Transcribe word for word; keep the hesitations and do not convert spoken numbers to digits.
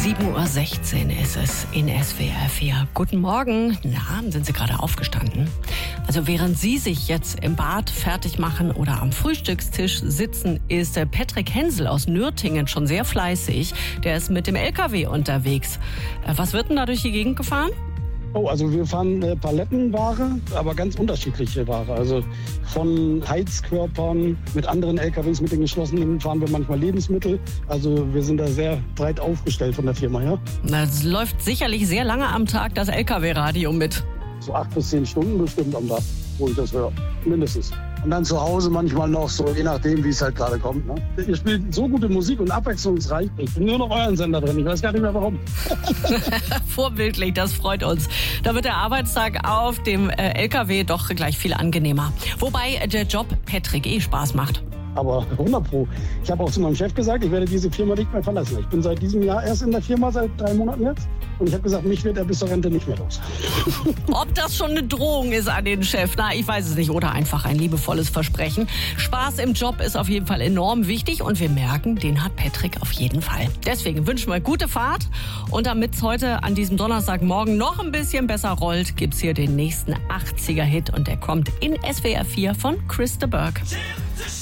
sieben Uhr sechzehn ist es in S W R vier. Guten Morgen. Na, sind Sie gerade aufgestanden? Also während Sie sich jetzt im Bad fertig machen oder am Frühstückstisch sitzen, ist Patrick Hensel aus Nürtingen schon sehr fleißig. Der ist mit dem L K W unterwegs. Was wird denn da durch die Gegend gefahren? Oh, also wir fahren äh, Palettenware, aber ganz unterschiedliche Ware. Also von Heizkörpern mit anderen L K Ws, mit den geschlossenen fahren wir manchmal Lebensmittel. Also wir sind da sehr breit aufgestellt von der Firma, ja. Das läuft sicherlich sehr lange am Tag, das L K W-Radio mit. So acht bis zehn Stunden bestimmt am Tag, wo ich das höre, mindestens. Und dann zu Hause manchmal noch so, je nachdem, wie es halt gerade kommt. Ne? Ihr spielt so gute Musik und abwechslungsreich. Ich bin nur noch euren Sender drin, ich weiß gar nicht mehr warum. Vorbildlich, das freut uns. Da wird der Arbeitstag auf dem äh, L K W doch gleich viel angenehmer. Wobei der Job Patrick eh Spaß macht. Aber hundert Pro. Ich habe auch zu meinem Chef gesagt, ich werde diese Firma nicht mehr verlassen. Ich bin seit diesem Jahr erst in der Firma, seit drei Monaten jetzt. Und ich habe gesagt, mich wird er bis zur Rente nicht mehr los. Ob das schon eine Drohung ist an den Chef? Na, ich weiß es nicht. Oder einfach ein liebevolles Versprechen. Spaß im Job ist auf jeden Fall enorm wichtig. Und wir merken, den hat Patrick auf jeden Fall. Deswegen wünschen wir gute Fahrt. Und damit es heute an diesem Donnerstagmorgen noch ein bisschen besser rollt, gibt's hier den nächsten achtziger-Hit. Und der kommt in S W R vier von Chris de Burgh.